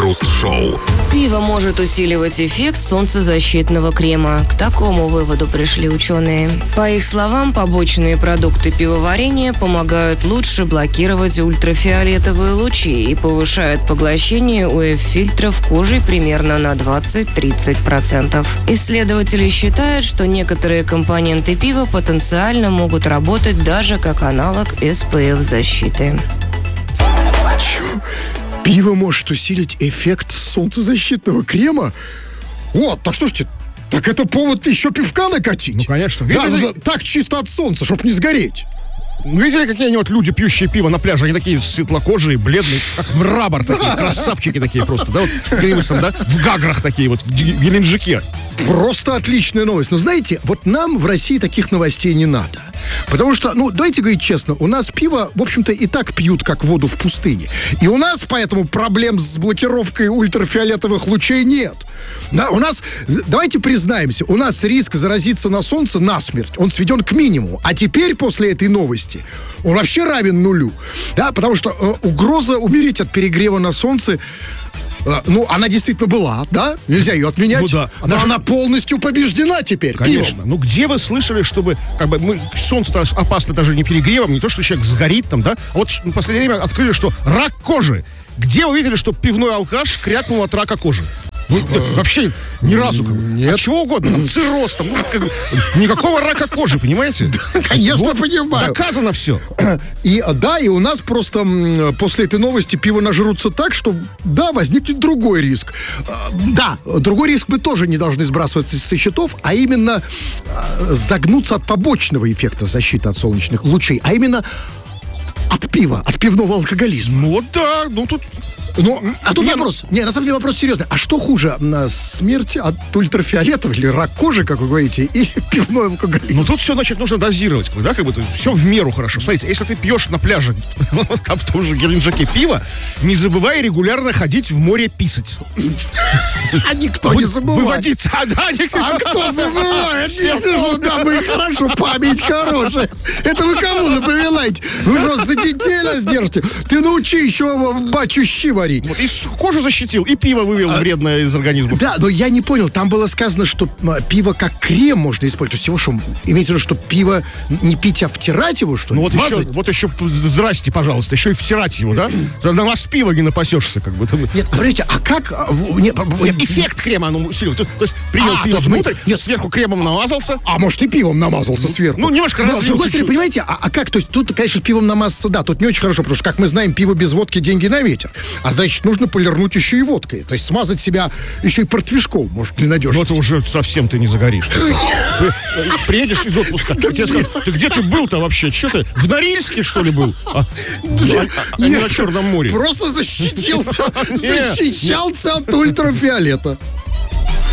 Крем-хруст-шоу. Пиво может усиливать эффект солнцезащитного крема. К такому выводу пришли ученые. По их словам, побочные продукты пивоварения помогают лучше блокировать ультрафиолетовые лучи и повышают поглощение УФ-фильтров кожи примерно на 20-30%. Исследователи считают, что некоторые компоненты пива потенциально могут работать даже как аналог SPF-защиты. Пиво может усилить эффект солнцезащитного крема? Вот, так слушайте, так это повод еще пивка накатить? Ну, конечно. Да, Видели, так чисто от солнца, чтоб не сгореть. видели какие-нибудь люди, пьющие пиво на пляже? Они такие светлокожие, бледные, как мрамор такие, красавчики такие просто, да, вот где-нибудь там, да, в Гаграх такие вот, в Геленджике. Просто отличная новость. Но знаете, вот нам в России таких новостей не надо. Потому что, ну, давайте говорить честно, у нас пиво, в общем-то, и так пьют, как воду в пустыне. И у нас поэтому проблем с блокировкой ультрафиолетовых лучей нет. Да, у нас, давайте признаемся, у нас риск заразиться на солнце насмерть, он сведен к минимуму. А теперь, после этой новости, он вообще равен нулю. Да, потому что угроза умереть от перегрева на солнце, ну, она действительно была, да? Нельзя ее отменять. Ну, да. Но она полностью побеждена теперь. Конечно. Пивом. Ну, где вы слышали, чтобы, как бы, солнце опасно даже не перегревом, не то, что человек сгорит там, да? А вот в последнее время открыли, что рак кожи. Где вы видели, что пивной алкаш крякнул от рака кожи? Вообще ни разу. Нет. От чего угодно. Там, цирроз, там, никакого рака кожи, понимаете? Конечно, вот, понимаю. Доказано все. И да, и у нас просто после этой новости пиво нажрутся так, что, да, возникнет другой риск. Да, другой риск мы тоже не должны сбрасывать со счетов, а именно загнуться от побочного эффекта защиты от солнечных лучей, а именно от пива, от пивного алкоголизма. Ну вот да, ну тут... Ну, а тут вопрос. Не, на самом деле вопрос серьезный. А что хуже, смерть от ультрафиолетов или рак кожи, как вы говорите, или пивной алкоголизм? Ну, тут все, значит, нужно дозировать, да, как бы, все в меру хорошо. Смотрите, если ты пьешь на пляже, в том же Геленджике пиво, не забывай регулярно ходить в море писать. А никто не забывает. Выводиться. А кто забывает? Да, мы хорошо, память хорошая. Это вы кому напоминаете? Вы что, за детей нас держите? Ты научи еще батю щи варить. Вот, и кожу защитил, и пиво вывел вредное из организма. Да, но я не понял, там было сказано, что пиво как крем можно использовать. То есть его что, имеется в виду, что пиво не пить, а втирать его, что ли? Ну вот еще, здрасте, пожалуйста, еще и втирать его, да? На вас пиво не напасешься, как бы. Нет, подождите, а как... Нет, эффект крема оно усилил. То есть принял пиво внутрь, сверху кремом намазался. А может и пивом намазался сверху. Ну, немножко разлил. С другой стороны, понимаете, а как? То есть тут, конечно, пивом намазаться, да, тут не очень хорошо, потому что, как мы знаем, пиво без водки деньги на ветер. А значит, нужно полирнуть еще и водкой. То есть смазать себя еще и портвишком, может, для надежности. Ну, это уже совсем ты не загоришь. Приедешь из отпуска, тебе скажут, ты где ты был-то вообще? Что ты, в Норильске, что ли, был? А не на Черном море. Просто защищался от ультрафиолета.